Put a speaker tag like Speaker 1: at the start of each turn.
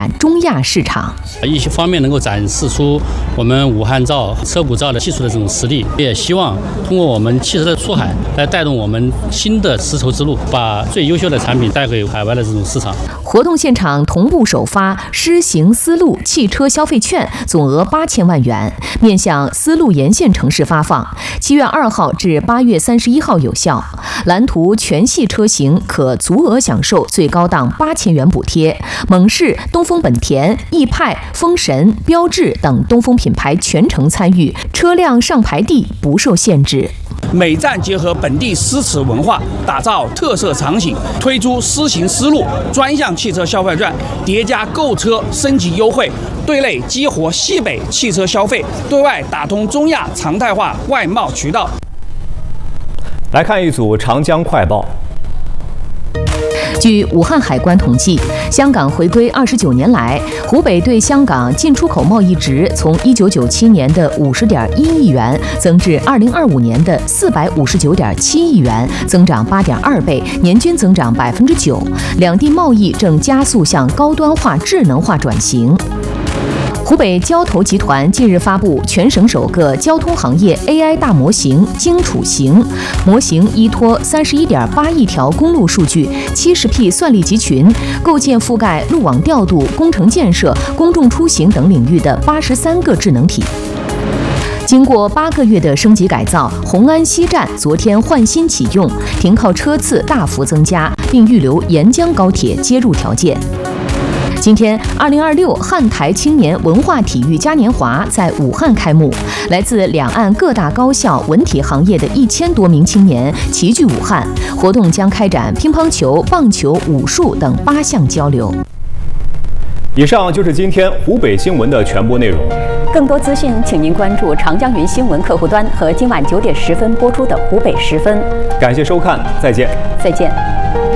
Speaker 1: 中亚市场。
Speaker 2: 一些方面能够展示出我们武汉造、车钴造的技术的这种实力，也希望通过我们汽车的出海来带动我们新的丝绸之路，把最优秀的产品带给海外的这种市场。
Speaker 1: 活动现场同步首发施行丝路汽车消费券，总额8000万元，面向丝路沿线城市发放，7月2号至8月31号有效。蓝图全系车型可足额享受最高档8000元补贴，猛士、东风本田、逸派、风神、标致等东风品牌全程参与，车辆上牌地不受限制。
Speaker 3: 每站结合本地诗词文化，打造特色场景，推出施行丝路专项汽车消费券，叠加购车升级优惠，对内激活西北汽车消费，对外打通中亚常态化外贸渠道。
Speaker 4: 来看一组长江快报。
Speaker 1: 据武汉海关统计，香港回归29年来，湖北对香港进出口贸易值从1997年的50.1亿元增至2025年的459.7亿元，增长8.2倍，年均增长9%。两地贸易正加速向高端化、智能化转型。湖北交投集团近日发布全省首个交通行业 AI 大模型荆楚行，模型依托31.8亿条公路数据、70P 算力集群，构建覆盖路网调度、工程建设、公众出行等领域的83个智能体。经过8个月的升级改造，红安西站昨天换新启用，停靠车次大幅增加，并预留沿江高铁接入条件。今天，2026汉台青年文化体育嘉年华在武汉开幕，来自两岸各大高校文体行业的1000多名青年齐聚武汉。活动将开展乒乓球、棒球、武术等8项交流。
Speaker 4: 以上就是今天湖北新闻的全部内容。
Speaker 5: 更多资讯，请您关注长江云新闻客户端和今晚9点10分播出的湖北10分。
Speaker 4: 感谢收看，再见。
Speaker 5: 再见。